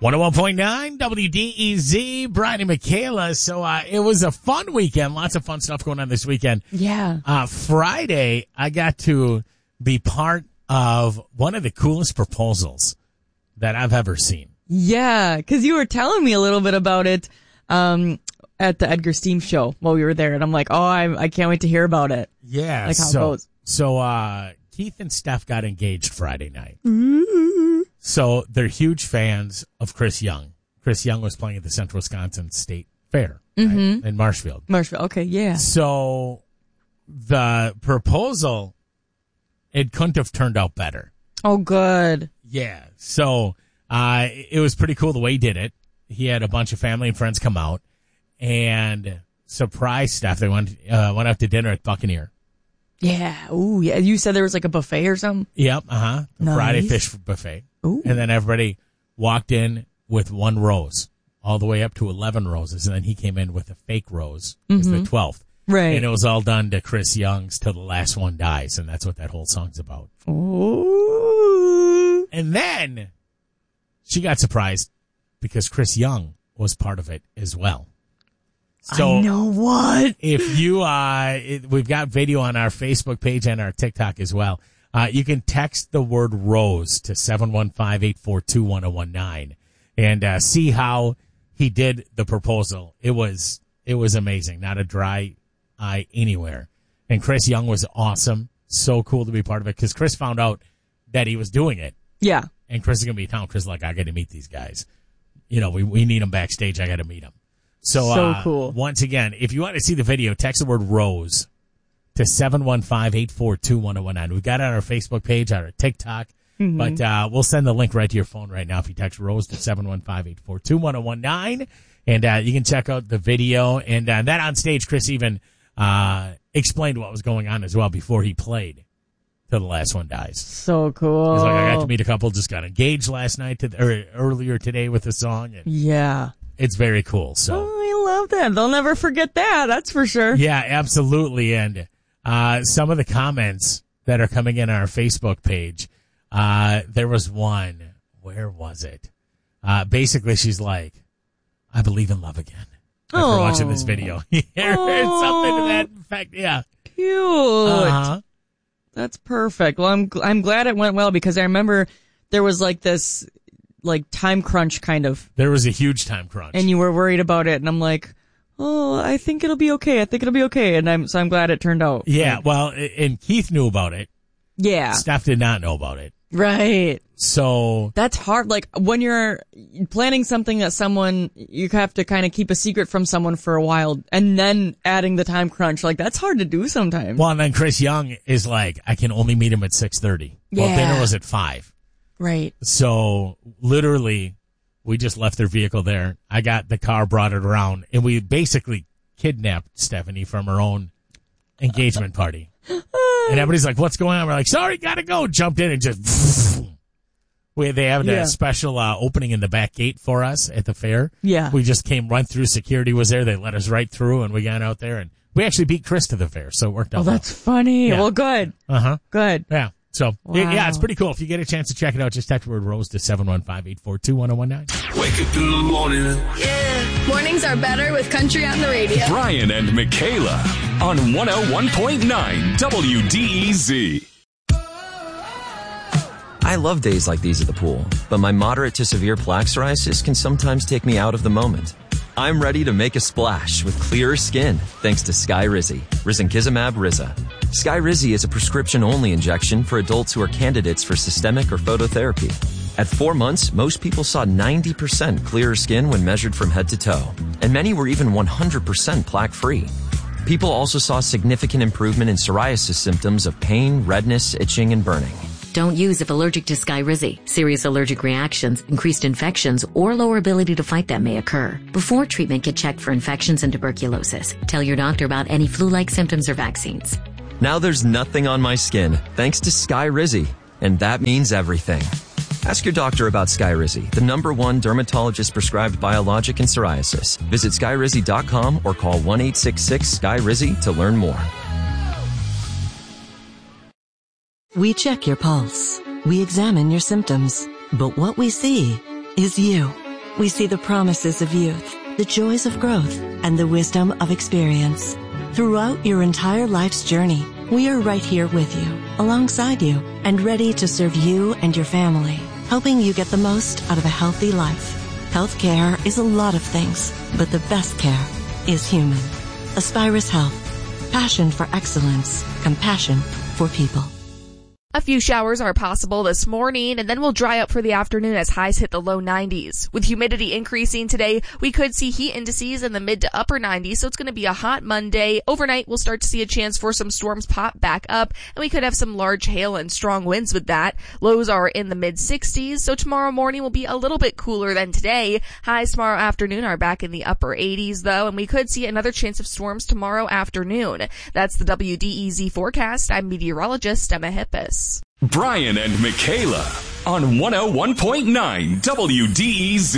101.9 WDEZ, Brian and Michaela. So it was a fun weekend. Lots of fun stuff going on this weekend. Yeah. Friday, I got to be part of one of the coolest proposals that I've ever seen. Yeah, because you were telling me a little bit about it at the Edgar Steam show while we were there. And I'm like, I can't wait to hear about it. Yeah. Like how it goes. So Keith and Steph got engaged Friday night. Ooh. So they're huge fans of Chris Young. Chris Young was playing at the Central Wisconsin State Fair right, in Marshfield. Okay, yeah. So the proposal, it couldn't have turned out better. Oh, good. Yeah. So it was pretty cool the way he did it. He had a bunch of family and friends come out and surprise Steph. They went out to dinner at Buccaneer. Yeah. Ooh, yeah. You said there was like a buffet or something? Yep. Nice. Friday fish buffet. Ooh. And then everybody walked in with one rose, all the way up to 11 roses. And then he came in with a fake rose as the 12th. Right. And it was all done to Chris Young's Till the Last One Dies. And that's what that whole song's about. Ooh. And then she got surprised because Chris Young was part of it as well. So I know what. If you, we've got video on our Facebook page and our TikTok as well. You can text the word rose to 715-842-1019 and see how he did the proposal. It was amazing. Not a dry eye anywhere. And Chris Young was awesome. So cool to be part of it because Chris found out that he was doing it. Yeah. And Chris is going to be in town. Chris is like, I got to meet these guys. You know, we need them backstage. I got to meet them. So cool. Once again, if you want to see the video, text the word rose to 715-842-1019. We've got it on our Facebook page, on our TikTok, but we'll send the link right to your phone right now if you text rose to 715-842-1019. And you can check out the video. And that on stage, Chris even explained what was going on as well before he played Till the Last One Dies. So cool. He's like, I got to meet a couple, just got engaged last night or earlier today with the song. And yeah. It's very cool. So I love that. They'll never forget that. That's for sure. Yeah, absolutely. And some of the comments that are coming in on our Facebook page, there was one. Where was it? Basically, she's like, I believe in love again. After watching this video. Something to that effect. Yeah. Cute. That's perfect. Well, I'm glad it went well because I remember there was like this time crunch kind of. There was a huge time crunch. And you were worried about it. And I'm like, I think it'll be okay. And I'm glad it turned out. Yeah. Well, and Keith knew about it. Yeah. Steph did not know about it. Right. So that's hard. Like when you're planning something that you have to kind of keep a secret from someone for a while and then adding the time crunch, like that's hard to do sometimes. Well, and then Chris Young is like, I can only meet him at 6:30. Yeah. Well, dinner was at 5. Right. So literally we just left their vehicle there. I got the car, brought it around, and we basically kidnapped Stephanie from her own engagement party. And everybody's like, what's going on? We're like, sorry, gotta go. Jumped in and just, they have a special opening in the back gate for us at the fair. Yeah. We just came right through. Security was there. They let us right through, and we got out there, and we actually beat Chris to the fair, so it worked out. Oh, that's funny. Yeah. Well, good. Good. Yeah. So, wow. Yeah, it's pretty cool. If you get a chance to check it out, just text the word ROSE to 715-842-1019. Wake up in the morning. Yeah. Mornings are better with country on the radio. Brian and Michaela on 101.9 WDEZ. I love days like these at the pool, but my moderate to severe plaque psoriasis can sometimes take me out of the moment. I'm ready to make a splash with clearer skin thanks to Skyrizi, Risankizumab Riza. Skyrizi is a prescription-only injection for adults who are candidates for systemic or phototherapy. At 4 months, most people saw 90% clearer skin when measured from head to toe, and many were even 100% plaque-free. People also saw significant improvement in psoriasis symptoms of pain, redness, itching, and burning. Don't use if allergic to Skyrizi. Serious allergic reactions, increased infections, or lower ability to fight them may occur. Before treatment, get checked for infections and tuberculosis. Tell your doctor about any flu-like symptoms or vaccines. Now there's nothing on my skin thanks to Skyrizi, and that means everything. Ask your doctor about Skyrizi, the #1 dermatologist-prescribed biologic in psoriasis. Visit Skyrizi.com or call 1-866-SKYRIZI to learn more. We check your pulse. We examine your symptoms. But what we see is you. we see the promises of youth, the joys of growth, and the wisdom of experience. Throughout your entire life's journey, we are right here with you, alongside you, and ready to serve you and your family, helping you get the most out of a healthy life. Healthcare is a lot of things, but the best care is human. Aspirus Health. Passion for excellence. Compassion for people. A few showers are possible this morning, and then we'll dry up for the afternoon as highs hit the low 90s. With humidity increasing today, we could see heat indices in the mid to upper 90s, so it's going to be a hot Monday. Overnight, we'll start to see a chance for some storms pop back up, and we could have some large hail and strong winds with that. Lows are in the mid 60s, so tomorrow morning will be a little bit cooler than today. Highs tomorrow afternoon are back in the upper 80s, though, and we could see another chance of storms tomorrow afternoon. That's the WDEZ forecast. I'm meteorologist Emma Hippis. Brian and Michaela on 101.9 WDEZ.